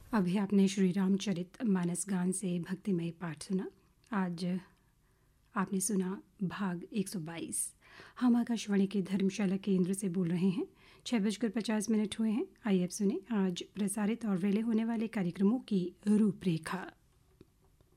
अभी आपने श्री रामचरित मानस गान से भक्तिमय पाठ सुना। आज आपने सुना भाग 122। हम आकाशवाणी के धर्मशाला केंद्र से बोल रहे हैं। 6:50 हुए हैं। आइए अब सुने आज प्रसारित और रिले होने वाले कार्यक्रमों की रूपरेखा।